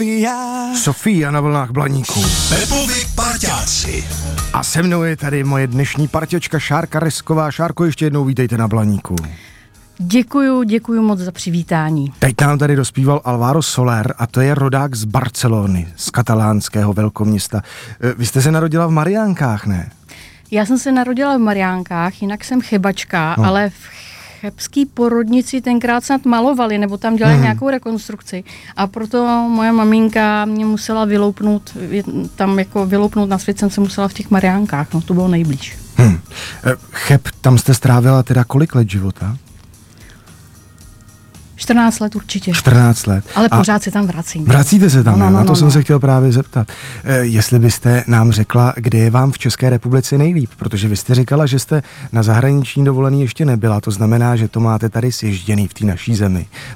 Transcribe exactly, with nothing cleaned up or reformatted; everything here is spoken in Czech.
Sofia. Sofia na vlnách Blaníku. Pepovi parťáci. A se mnou je tady moje dnešní parťočka Šárka Resková. Šárko, ještě jednou vítejte na Blaníku. Děkuju, děkuju moc za přivítání. Teď nám tady dospíval Alvaro Soler a to je rodák z Barcelony, z katalánského velkoměsta. Vy jste se narodila v Mariánkách, ne? Já jsem se narodila v Mariánkách, jinak jsem chebačka, no. Ale v chebský porodnici tenkrát snad malovali, nebo tam dělali hmm. nějakou rekonstrukci. A proto moje maminka mě musela vyloupnout, tam jako vyloupnout na svět jsem se musela v těch Mariánkách, no to bylo nejblíž. Hmm. Cheb, tam jste strávila teda kolik let života? čtrnáct let určitě. čtrnáct let. Ale pořád a se tam vracím. Vracíte se tam, no, no, no, na to no, jsem no. se chtěl právě zeptat. E, jestli byste nám řekla, kde je vám v České republice nejlíp, protože vy jste říkala, že jste na zahraniční dovolený ještě nebyla, to znamená, že to máte tady sježděný v té naší zemi.